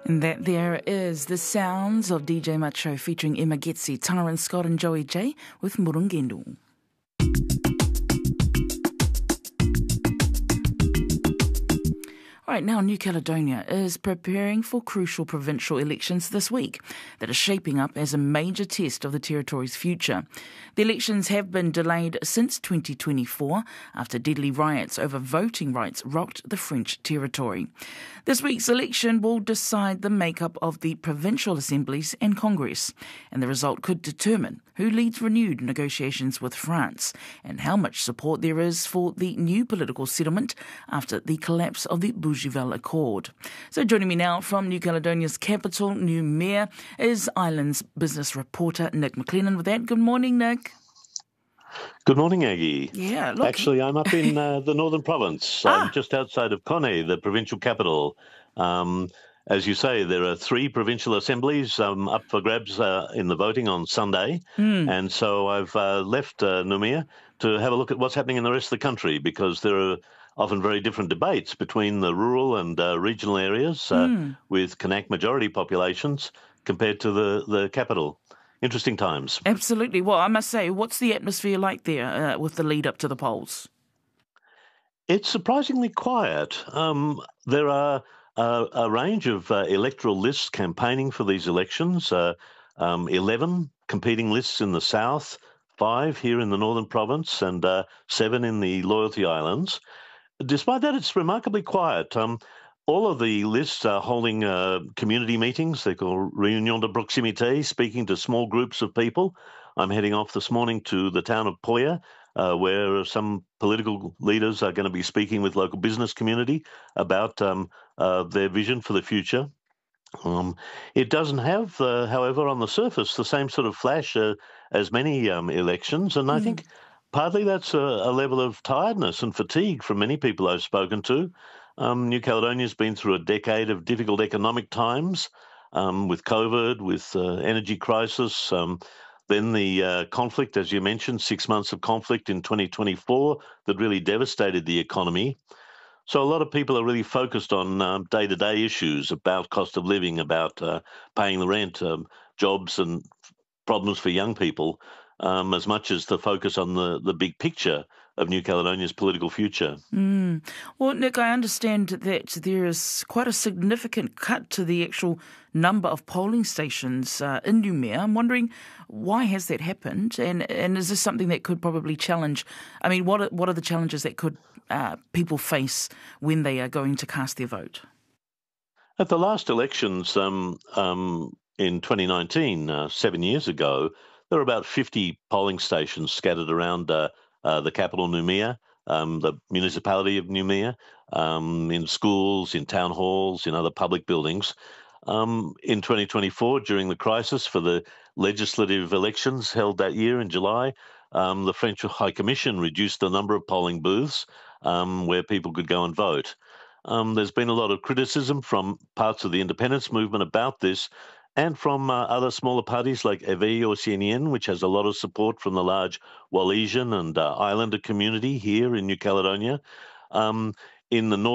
And that there is the sounds of DJ Macho featuring Emma Getzi, Tyrone Scott and Joey J with Murungendu. All right, now New Caledonia is preparing for crucial provincial elections this week that are shaping up as a major test of the territory's future. The elections have been delayed since 2024 after deadly riots over voting rights rocked the French territory. This week's election will decide the makeup of the provincial assemblies and Congress, and the result could determine who leads renewed negotiations with France and how much support there is for the new political settlement after the collapse of the Bougival Accord. So joining me now from New Caledonia's capital, Noumea, is Islands business reporter Nick McLennan. With that, good morning, Nick. Good morning, Aggie. Yeah, look. Actually, I'm up in the Northern Province. I'm just outside of Kone, the provincial capital. As you say, there are 3 provincial assemblies up for grabs in the voting on Sunday. And so I've left Noumea to have a look at what's happening in the rest of the country, because there are often very different debates between the rural and regional areas with Kanak majority populations compared to the capital. Interesting times. Absolutely. Well, I must say, what's the atmosphere like there with the lead up to the polls? It's surprisingly quiet. There are a range of electoral lists campaigning for these elections, 11 competing lists in the south, 5 here in the Northern Province, and 7 in the Loyalty Islands. Despite that, it's remarkably quiet. All of the lists are holding community meetings. They're called Réunion de Proximité, speaking to small groups of people. I'm heading off this morning to the town of Poya, where some political leaders are going to be speaking with local business community about their vision for the future. It doesn't have, however, on the surface, the same sort of flash as many elections, and I think partly that's a level of tiredness and fatigue from many people I've spoken to. New Caledonia's been through a decade of difficult economic times with COVID, with energy crisis, then the conflict, as you mentioned, 6 months of conflict in 2024 that really devastated the economy. So a lot of people are really focused on day-to-day issues about cost of living, about paying the rent, jobs and problems for young people, as much as the focus on the big picture of New Caledonia's political future. Well, Nick, I understand that there is quite a significant cut to the actual number of polling stations in Noumea. I'm wondering, why has that happened? And is this something that could probably challenge? I mean, what are the challenges that could people face when they are going to cast their vote? At the last elections in 2019, 7 years ago, there were about 50 polling stations scattered around the capital, Noumea, the municipality of Noumea, in schools, in town halls, in other public buildings. In 2024, during the crisis for the legislative elections held that year in July, the French High Commission reduced the number of polling booths where people could go and vote. There's been a lot of criticism from parts of the independence movement about this, and from other smaller parties like Éveil Oceanien, which has a lot of support from the large Wallisian and Islander community here in New Caledonia. In the